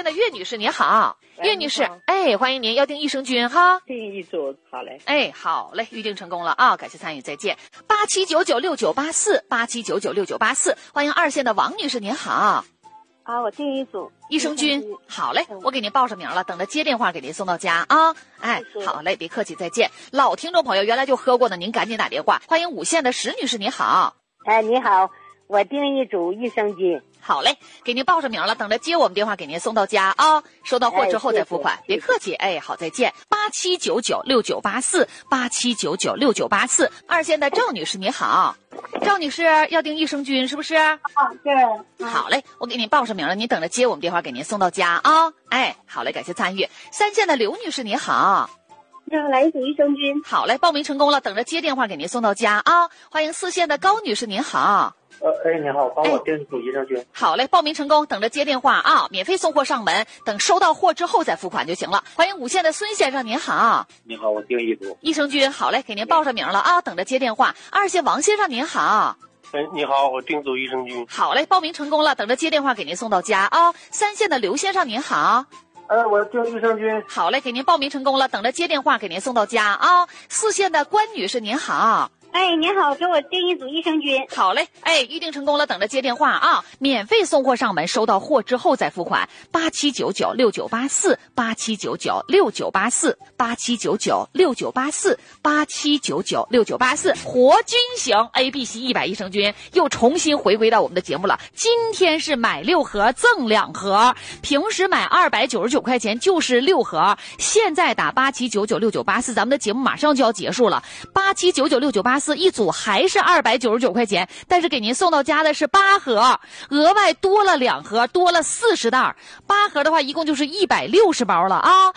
的岳女士你好，岳女士，哎，欢迎您，要订益生菌哈。 订一组，好嘞。 哎，好嘞，预定成功了啊，感谢参与，再见。87996984，87996984，欢迎二线的王女士您好。 啊，我订一组益生菌，好嘞，我给您报上名了，等着接电话给您送到家啊。哎，好嘞，别客气，再见。老听众朋友，原来就喝过的，您赶紧打电话。欢迎五线的石女士，你好。 哎，你好，我订一组益生菌。 好嘞，给您报上名了，等着接我们电话给您送到家啊。收到货之后再付款，别客气。哎，好，再见。87996984，87996984，二线的赵女士你好。赵女士要订益生菌是不是？ 啊，对。 好嘞，我给您报上名了，您等着接我们电话给您送到家啊。哎，好嘞，感谢参与。三线的刘女士你好。 来一组益生菌。 好嘞，报名成功了，等着接电话给您送到家啊。欢迎四线的高女士您好。 你好，帮我订一组益生菌。 好嘞，报名成功，等着接电话啊，免费送货上门，等收到货之后再付款就行了。欢迎五线的孙先生您好。 你好，我订一组益生菌。好嘞，给您报上名了啊，等着接电话。二线王先生您好。 你好，我订组益生菌。 好嘞，报名成功了，等着接电话给您送到家啊。三线的刘先生您好。 我订益生菌。 好嘞，给您报名成功了，等着接电话给您送到家啊。四线的关女士您好。 哎，您好，给我订一组益生菌。 好嘞，哎，预定成功了，等着接电话啊，免费送货上门，收到货之后再付款。87996984，87996984，87996984，活菌型 ABC100益生菌又重新回归到我们的节目了。今天是买6盒赠2盒，平时买299块钱就是6盒，现在打87996984，咱们的节目马上就要结束了。87996984一组还是299块钱，但是给您送到家的是8盒，额外多了2盒，多了40袋，8盒的话一共就是160包了啊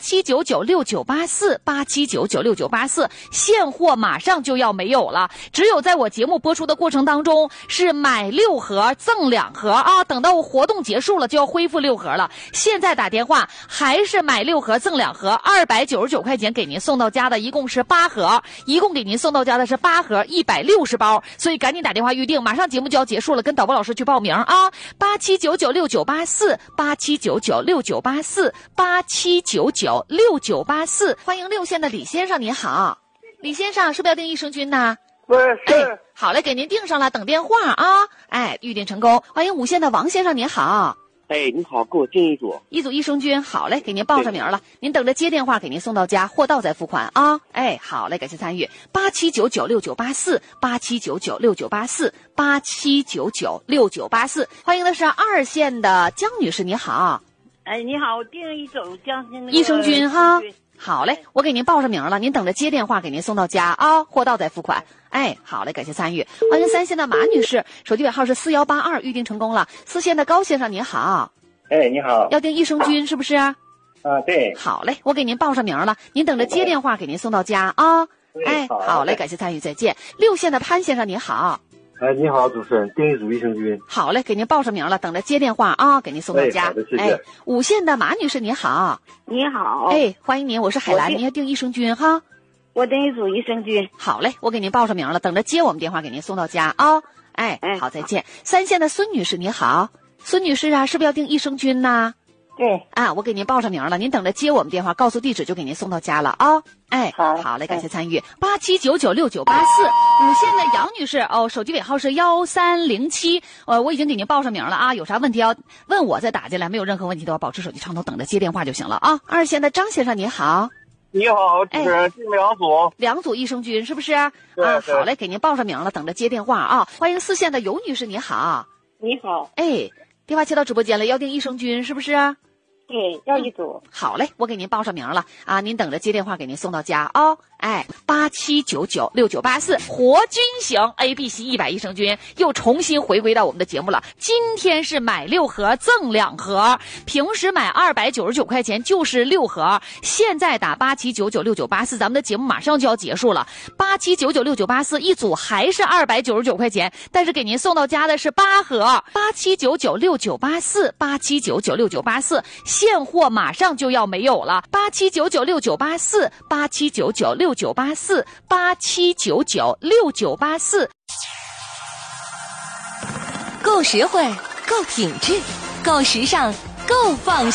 ！87996984，87996984，现货马上就要没有了，只有在我节目播出的过程当中是买6盒赠2盒啊，等到活动结束了就要恢复6盒了。现在打电话还是买6盒赠2盒，299块钱给您送到家的一共是8盒，一共给您送到家的是8盒160包，所以赶紧打电话预定，马上节目就要结束了，跟导播老师去报名啊！87996984，87996984，87996984，欢迎6线的李先生您好。李先生是不是要订益生菌呢？ 是。 好嘞，给您订上了，等电话啊。哎，预定成功。欢迎5线的王先生您好。 你好，给我订一组益生菌。好嘞，给您报上名了，您等着接电话给您送到家，货到再付款啊。哎，好嘞，感谢参与。87996984，87996984，87996984，欢迎的是二线的江女士，你好。 哎，你好，我订一组益生菌哈。好嘞，我给您报上名了，您等着接电话给您送到家啊，货到再付款。哎，好嘞，感谢参与。欢迎3线的马女士，手机尾号是4182，预定成功了。4线的高先生您好。 你好， 要订益生菌是不是？ 对。 好嘞，我给您报上名了，您等着接电话给您送到家啊。哎，好嘞，感谢参与，再见。6线的潘先生您好。 你好，主持人，订一组益生菌。 好嘞，给您报上名了，等着接电话啊，给您送到家。 好的，谢谢。 5线的马女士你好。 你好。 哎，欢迎您，我是海兰，您要订益生菌哈。 我订一组益生菌。 好嘞，我给您报上名了，等着接我们电话给您送到家啊。哎，好，再见。3线的孙女士你好。孙女士啊，是不是要订益生菌呢？ 对。 啊，我给您报上名了，您等着接我们电话，告诉地址就给您送到家了啊。哎，好嘞，感谢参与。87996984，5线的杨女士手机尾号是1307，我已经给您报上名了啊，有啥问题要问我再打进来，没有任何问题的话保持手机畅通，等着接电话就行了啊。2线的张先生你好。 你好，主持人，订 2组益生菌是不是？ 对。 好嘞，给您报上名了，等着接电话啊。欢迎4线的尤女士你好。 你好。 哎，电话接到直播间了，要订益生菌是不是？ 对，要一组。 好嘞，我给您报上名了啊，您等着接电话给您送到家啊。哎，87996984，活菌型 ABC100益生菌又重新回归到我们的节目了。今天是买6盒赠2盒，平时买299块钱就是6盒，现在打87996984，咱们的节目马上就要结束了。87996984一组还是299块钱，但是给您送到家的是8盒，87996984，87996984，现货马上就要没有了。87996984，87996984，87996984。 够实惠，够品质，够时尚，够放心。